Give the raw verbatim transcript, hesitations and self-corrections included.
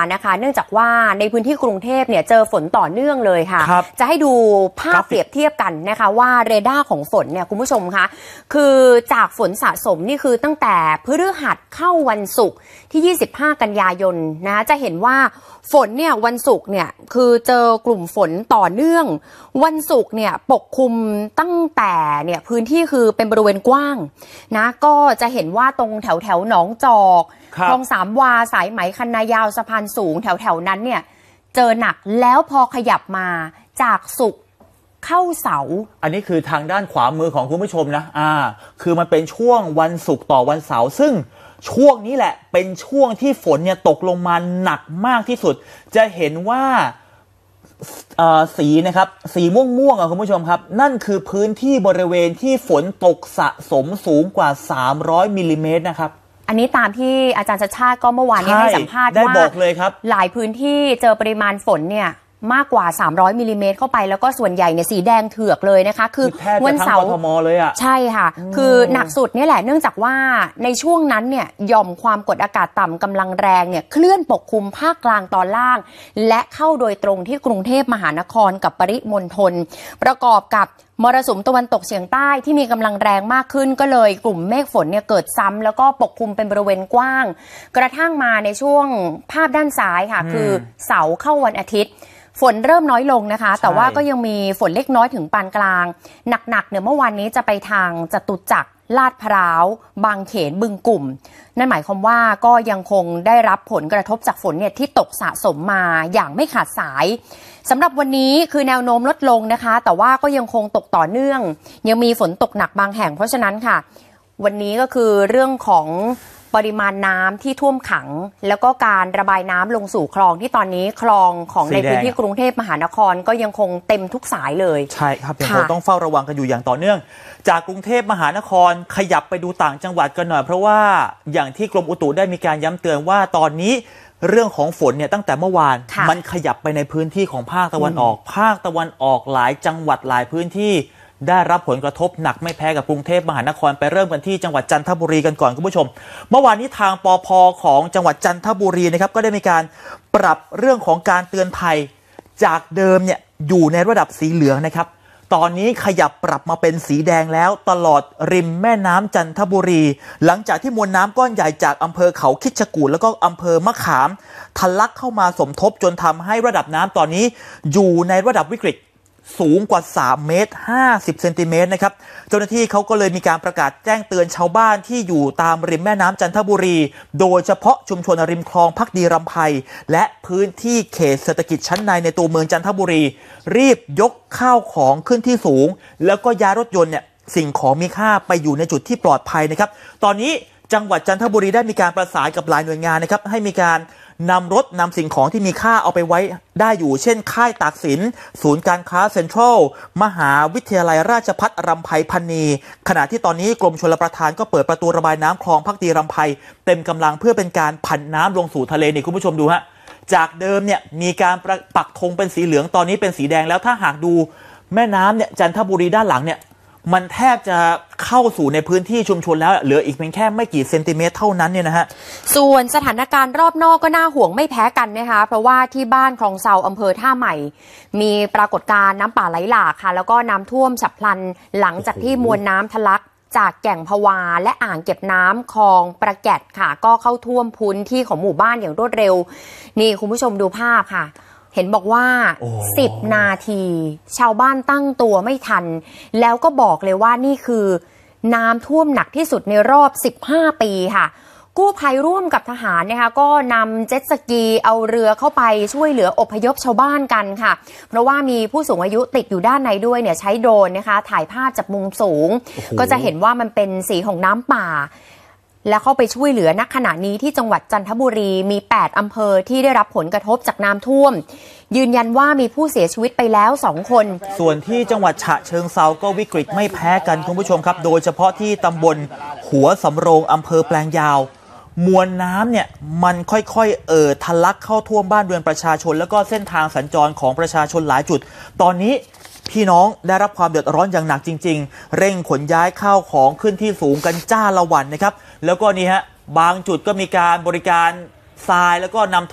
นะคะเนื่องจากว่าในพื้นที่กรุงเทพเนี่ยเจอฝนต่อเนื่องเลยค่ะจะให้ดูภาพเปรียบเทียบกันนะคะว่าเรดาร์ของฝนเนี่ยคุณผู้ชมคะคือจากฝนสะสมนี่คือตั้งแต่พฤหัสเข้าวันศุกร์ที่ยี่สิบห้ากันยายนนะจะเห็นว่าฝนเนี่ยวันศุกร์เนี่ยคือเจอกลุ่มฝนต่อเนื่องวันศุกร์เนี่ยปกคลุมตั้งแต่เนี่ยพื้นที่คือเป็นบริเวณกว้างนะก็จะเห็นว่าตรงแถวแถวหนองจอกคลองสามวาสายไหมคันนายาวสะพานสูงแถวแถวนั้นเนี่ยเจอหนักแล้วพอขยับมาจากศุกร์เข้าเสาร์อันนี้คือทางด้านขวามือของคุณผู้ชมนะอ่าคือมันเป็นช่วงวันศุกร์ต่อวันเสาร์ซึ่งช่วงนี้แหละเป็นช่วงที่ฝนเนี่ยตกลงมาหนักมากที่สุดจะเห็นว่าสีนะครับสีม่วงๆอ่ะคุณผู้ชมครับนั่นคือพื้นที่บริเวณที่ฝนตกสะสมสูงกว่าสามร้อยมิลลิเมตรนะครับอันนี้ตามที่อาจารย์ชัชชาติก็เมื่อวานนี้ให้สัมภาษณ์ว่าหลายพื้นที่เจอปริมาณฝนเนี่ยมากกว่าสามร้อยมิลลิเมตรเข้าไปแล้วก็ส่วนใหญ่เนี่ยสีแดงเถือกเลยนะคะคือวันเสาร์เลยอ่ะใช่ค่ะคือหนักสุดนี่แหละเนื่องจากว่าในช่วงนั้นเนี่ยหย่อมความกดอากาศต่ำกำลังแรงเนี่ยเคลื่อนปกคลุมภาคกลางตอนล่างและเข้าโดยตรงที่กรุงเทพมหานครกับปริมณฑลประกอบกับมรสุมตะวันตกเฉียงใต้ที่มีกำลังแรงมากขึ้นก็เลยกลุ่มเมฆฝนเนี่ยเกิดซ้ำแล้วก็ปกคลุมเป็นบริเวณกว้างกระทั่งมาในช่วงภาพด้านซ้ายค่ะคือเสาร์เข้าวันอาทิตย์ฝนเริ่มน้อยลงนะคะแต่ว่าก็ยังมีฝนเล็กน้อยถึงปานกลางหนักๆเนี่ยเมื่อวานนี้จะไปทางจตุจักรลาดพร้าวบางเขนบึงกลุ่มนั่นหมายความว่าก็ยังคงได้รับผลกระทบจากฝนเนี่ยที่ตกสะสมมาอย่างไม่ขาดสายสำหรับวันนี้คือแนวโน้มลดลงนะคะแต่ว่าก็ยังคงตกต่อเนื่องยังมีฝนตกหนักบางแห่งเพราะฉะนั้นค่ะวันนี้ก็คือเรื่องของปริมาณน้ำที่ท่วมขังแล้วก็การระบายน้ำลงสู่คลองที่ตอนนี้คลองของในพื้นที่กรุงเทพมหานครก็ยังคงเต็มทุกสายเลยใช่ครับยังคงต้องเฝ้าระวังกันอยู่อย่างต่อเนื่องจากกรุงเทพมหานครขยับไปดูต่างจังหวัดกันหน่อยเพราะว่าอย่างที่กรมอุตุได้มีการย้ำเตือนว่าตอนนี้เรื่องของฝนเนี่ยตั้งแต่เมื่อวานมันขยับไปในพื้นที่ของภาคตะวันออกภาคตะวันออกหลายจังหวัดหลายพื้นที่ได้รับผลกระทบหนักไม่แพ้กับกรุงเทพมหานครไปเริ่มกันที่จังหวัดจันทบุรีกันก่อนคุณผู้ชมเมื่อวานนี้ทางปภ.ของจังหวัดจันทบุรีนะครับก็ได้มีการปรับเรื่องของการเตือนภัยจากเดิมเนี่ยอยู่ในระดับสีเหลืองนะครับตอนนี้ขยับปรับมาเป็นสีแดงแล้วตลอดริมแม่น้ำจันทบุรีหลังจากที่มวลน้ำก้อนใหญ่จากอำเภอเขาคิชกูฏแล้วก็อำเภอมะขามทะลักเข้ามาสมทบจนทำให้ระดับน้ำตอนนี้อยู่ในระดับวิกฤตสูงกว่าสามเมตรห้าสิบเซนติเมตรนะครับเจ้าหน้าที่เขาก็เลยมีการประกาศแจ้งเตือนชาวบ้านที่อยู่ตามริมแม่น้ำจันทบุรีโดยเฉพาะชุมชนริมคลองภักดีรำไพและพื้นที่เขตเศรษฐกิจชั้นในในตัวเมืองจันทบุรีรีบยกข้าวของขึ้นที่สูงแล้วก็ย้ายรถยนต์เนี่ยสิ่งของมีค่าไปอยู่ในจุดที่ปลอดภัยนะครับตอนนี้จังหวัดจันทบุรีได้มีการประสานกับหลายหน่วยงานนะครับให้มีการนำรถนำสิ่งของที่มีค่าเอาไปไว้ได้อยู่เช่นค่ายตากสินศูนย์การค้าเซ็นทรัลมหาวิทยาลัยราชภัฏรำไพพรรณีขณะที่ตอนนี้กรมชลประทานก็เปิดประตูระบายน้ำคลองภักดีรำไพเต็มกำลังเพื่อเป็นการผันน้ำลงสู่ทะเลนี่คุณผู้ชมดูฮะจากเดิมเนี่ยมีการปักธงเป็นสีเหลืองตอนนี้เป็นสีแดงแล้วถ้าหากดูแม่น้ำเนี่ยจันทบุรีด้านหลังเนี่ยมันแทบจะเข้าสู่ในพื้นที่ชุมชนแล้วเหลืออีกเพียงแค่ไม่กี่เซนติเมตรเท่านั้นเนี่ยนะฮะส่วนสถานการณ์รอบนอกก็น่าห่วงไม่แพ้กันนะคะเพราะว่าที่บ้านคลองเซาอำเภอท่าใหม่มีปรากฏการณ์น้ำป่าไหลหลากค่ะแล้วก็น้ำท่วมฉับพลันหลังจากที่มวลน้ำทะลักจากแก่งพวาและอ่างเก็บน้ำคลองประแกดค่ะก็เข้าท่วมพื้นที่ของหมู่บ้านอย่างรวดเร็วนี่คุณผู้ชมดูภาพค่ะเห็นบอกว่าสิบนาทีชาวบ้านตั้งตัวไม่ทันแล้วก็บอกเลยว่านี่คือน้ำท่วมหนักที่สุดในรอบสิบห้าปีค่ะกู้ภัยร่วมกับทหารนะคะก็นำเจ็ตสกีเอาเรือเข้าไปช่วยเหลืออพยพชาวบ้านกันค่ะเพราะว่ามีผู้สูงอายุติดอยู่ด้านในด้วยเนี่ยใช้โดรนนะคะถ่ายภาพจากมุมสูงก็จะเห็นว่ามันเป็นสีของน้ำป่าและเข้าไปช่วยเหลือณขณะนี้ที่จังหวัดจันทบุรีมีแปดอำเภอที่ได้รับผลกระทบจากน้ำท่วมยืนยันว่ามีผู้เสียชีวิตไปแล้วสองคนส่วนที่จังหวัดฉะเชิงเทราก็วิกฤตไม่แพ้กันคุณผู้ชมครับโดยเฉพาะที่ตำบลหัวสำโรงอำเภอแปลงยาวมวลน้ำเนี่ยมันค่อยๆเอ่อทะลักเข้าท่วมบ้านเรือนประชาชนแล้วก็เส้นทางสัญจรของประชาชนหลายจุดตอนนี้พี่น้องได้รับความเดือดร้อนอย่างหนักจริงๆเร่งขนย้ายข้าวของขึ้นที่สูงกันจ้าละวันนะครับแล้วก็นี่ฮะบางจุดก็มีการบริการทรายแล้วก็นำ